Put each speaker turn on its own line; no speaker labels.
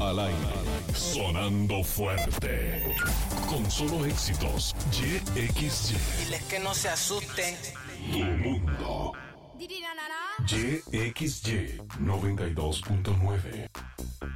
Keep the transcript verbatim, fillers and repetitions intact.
Al aire, sonando fuerte. Con solo éxitos. Y X Y.
Diles que no se asusten.
Tu mundo. Y X Y noventa y dos punto nueve.